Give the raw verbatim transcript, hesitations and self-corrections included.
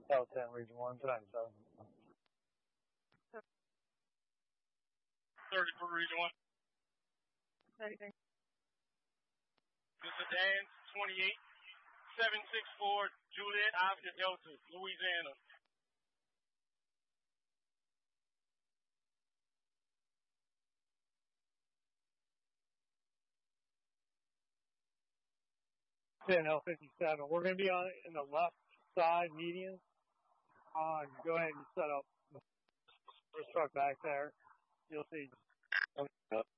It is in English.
South ten, Region one, two ninety-seven. thirty-four, Region one. Anything. This is Dan, twenty-eight, seven six four, Juliet, Oscar Delta, Louisiana. ten L fifty-seven. We're going to be on in the left side median. Uh, go ahead and set up the first truck back there. You'll see.